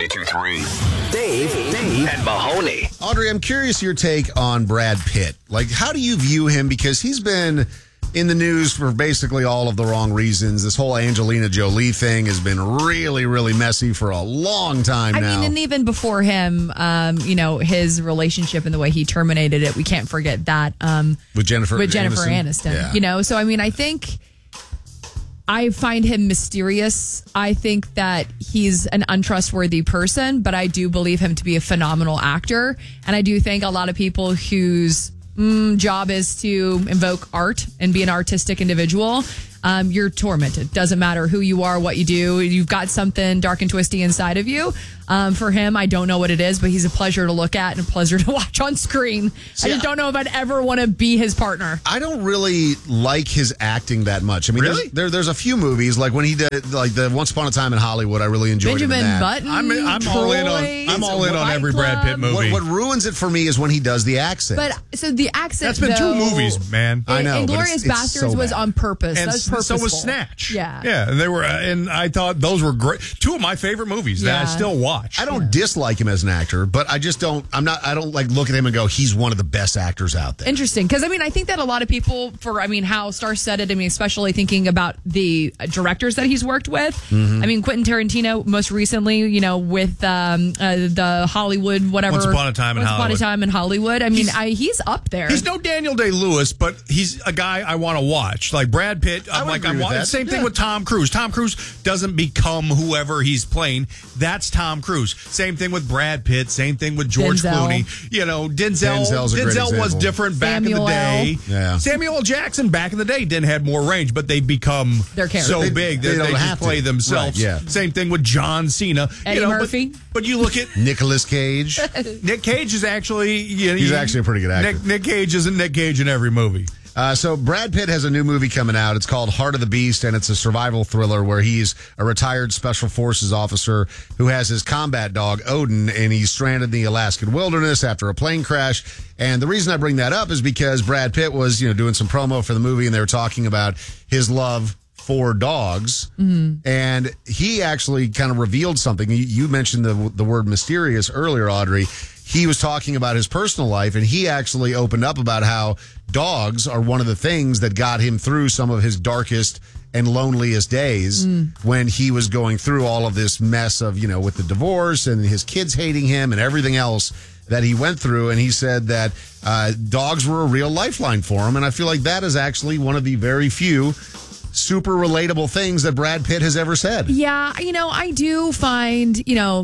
92.3. Dave, and Mahoney. Audrey, I'm curious your take on Brad Pitt. Like, how do you view him? Because he's been in the news for basically all of the wrong reasons. This whole Angelina Jolie thing has been really, really messy for a long time now. I mean, and even before him, his relationship and the way he terminated it, we can't forget that. With Jennifer Aniston. Yeah. So, I mean, I think I find him mysterious. I think that he's an untrustworthy person, but I do believe him to be a phenomenal actor. And I do think a lot of people whose job is to invoke art and be an artistic individual, you're tormented. Doesn't matter who you are, what you do. You've got something dark and twisty inside of you. For him, I don't know what it is, but he's a pleasure to look at and a pleasure to watch on screen. I just don't know if I'd ever want to be his partner. I don't really like his acting that much. I mean, really? There's a few movies, like when he did like the Once Upon a Time in Hollywood, I really enjoyed him in Benjamin that. Button. I'm all in on every Brad Pitt movie. What ruins it for me is when he does the accent. But so the accent, That's been two movies, man. I know, but Inglourious it's Bastards so was bad. on purpose. And That was purposeful. so was Snatch. Yeah. And they were, and I thought those were great. Two of my favorite movies that I Yeah. still watch. I don't dislike him as an actor, but I just don't. I don't like look at him and go, he's one of the best actors out there. Interesting, because I mean, I think that a lot of people, how Star said it. I mean, especially thinking about the directors that he's worked with. Mm-hmm. I mean, Quentin Tarantino, most recently, with the Hollywood whatever. Once Upon a Time in Hollywood. I mean, he's up there. He's no Daniel Day-Lewis, but he's a guy I want to watch. Like Brad Pitt, I'm that. same thing with Tom Cruise. Tom Cruise doesn't become whoever he's playing. That's Tom Cruise. Same thing with Brad Pitt. Same thing with George Clooney. Denzel's a great Denzel was example. different back in the day. Yeah. Samuel L. Jackson back in the day didn't have more range, but they become Their character. so They big that don't they just have to. play themselves. Right, yeah. Same thing with John Cena. Eddie Murphy. But you look at Nicolas Cage. Nick Cage is actually He's actually a pretty good actor. Nick Cage isn't Nick Cage in every movie. So Brad Pitt has a new movie coming out. It's called Heart of the Beast, and it's a survival thriller where he's a retired special forces officer who has his combat dog, Odin, and he's stranded in the Alaskan wilderness after a plane crash. And the reason I bring that up is because Brad Pitt was, doing some promo for the movie, and they were talking about his love for dogs. Mm-hmm. And he actually kind of revealed something. You mentioned the word mysterious earlier, Audrey. He was talking about his personal life, and he actually opened up about how dogs are one of the things that got him through some of his darkest and loneliest days when he was going through all of this mess of, with the divorce and his kids hating him and everything else that he went through. And he said that dogs were a real lifeline for him. And I feel like that is actually one of the very few super relatable things that Brad Pitt has ever said. Yeah, I do find,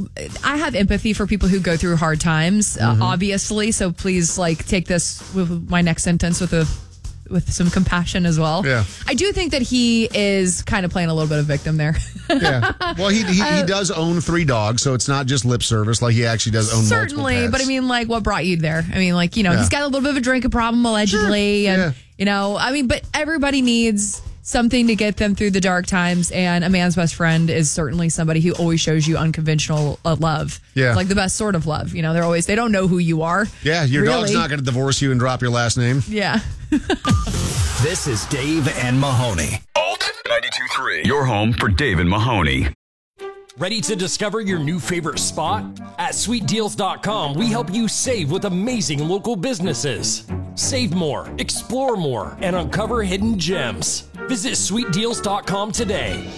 I have empathy for people who go through hard times, obviously. So please, take this with my next sentence with some compassion as well. Yeah. I do think that he is kind of playing a little bit of victim there. Yeah. Well, he does own 3 dogs, so it's not just lip service. Like, he actually does own certainly, multiple pets. but I mean, what brought you there? I mean, he's got a little bit of a drinking problem allegedly, Sure. and but everybody needs something to get them through the dark times, and a man's best friend is certainly somebody who always shows you unconventional love. Yeah. Like the best sort of love. They don't know who you are. Yeah, your really. dog's not going to divorce you and drop your last name. Yeah. This is Dave and Mahoney. Alt 92.3. Your home for Dave and Mahoney. Ready to discover your new favorite spot? At sweetdeals.com, we help you save with amazing local businesses. Save more, explore more, and uncover hidden gems. Visit sweetdeals.com today.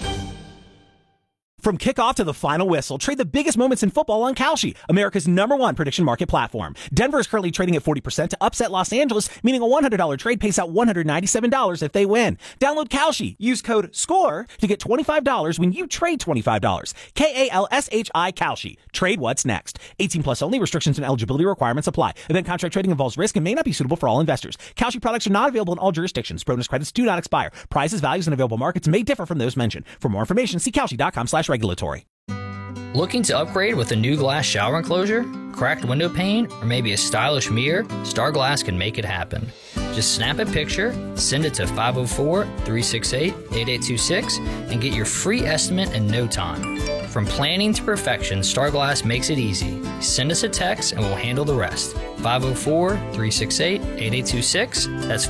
From kickoff to the final whistle, trade the biggest moments in football on Kalshi, America's #1 prediction market platform. Denver is currently trading at 40% to upset Los Angeles, meaning a $100 trade pays out $197 if they win. Download Kalshi. Use code SCORE to get $25 when you trade $25. KALSHI Kalshi. Trade what's next. 18 plus only. Restrictions and eligibility requirements apply. Event contract trading involves risk and may not be suitable for all investors. Kalshi products are not available in all jurisdictions. Bonus credits do not expire. Prices, values, and available markets may differ from those mentioned. For more information, see Kalshi.com/regulatory. Looking to upgrade with a new glass shower enclosure, cracked window pane, or maybe a stylish mirror? Star Glass can make it happen. Just snap a picture, send it to 504-368-8826, and get your free estimate in no time. From planning to perfection, Star Glass makes it easy. Send us a text and we'll handle the rest. 504-368-8826. That's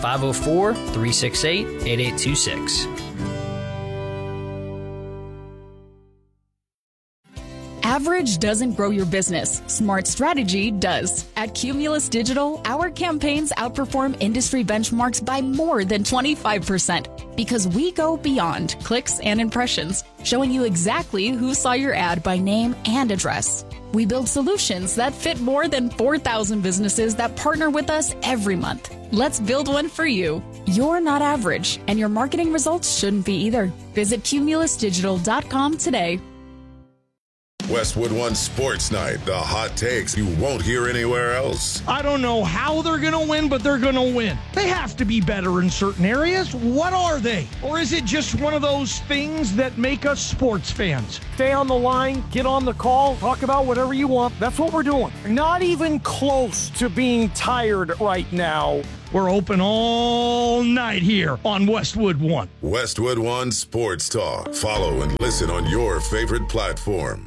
504-368-8826. Average doesn't grow your business. Smart strategy does. At Cumulus Digital, our campaigns outperform industry benchmarks by more than 25% because we go beyond clicks and impressions, showing you exactly who saw your ad by name and address. We build solutions that fit more than 4,000 businesses that partner with us every month. Let's build one for you. You're not average, and your marketing results shouldn't be either. Visit cumulusdigital.com today. Westwood One Sports Night, the hot takes you won't hear anywhere else. I don't know how they're going to win, but they're going to win. They have to be better in certain areas. What are they? Or is it just one of those things that make us sports fans? Stay on the line, get on the call, talk about whatever you want. That's what we're doing. Not even close to being tired right now. We're open all night here on Westwood One. Westwood One Sports Talk. Follow and listen on your favorite platform.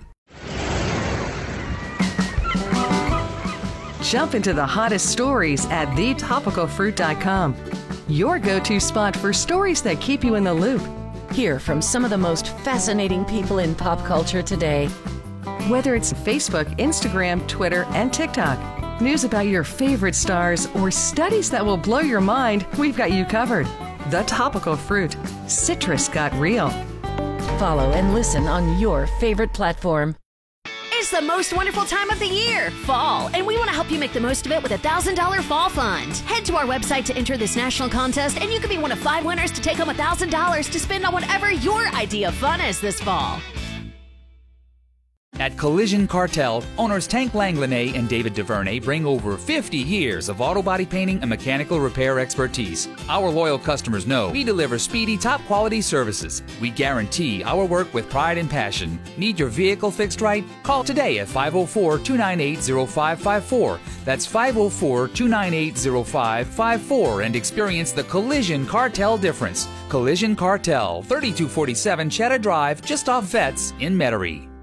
Jump into the hottest stories at thetopicalfruit.com. Your go-to spot for stories that keep you in the loop. Hear from some of the most fascinating people in pop culture today. Whether it's Facebook, Instagram, Twitter, and TikTok, news about your favorite stars, or studies that will blow your mind, we've got you covered. The Topical Fruit. Citrus got real. Follow and listen on your favorite platform. It's the most wonderful time of the year, fall, and we want to help you make the most of it with a $1,000 fall fund. Head to our website to enter this national contest, and you could be one of 5 winners to take home $1,000 to spend on whatever your idea of fun is this fall. At Collision Cartel, owners Tank Langlanay and David DuVernay bring over 50 years of auto body painting and mechanical repair expertise. Our loyal customers know we deliver speedy, top-quality services. We guarantee our work with pride and passion. Need your vehicle fixed right? Call today at 504-298-0554. That's 504-298-0554 and experience the Collision Cartel difference. Collision Cartel, 3247 Cheddar Drive, just off Vets in Metairie.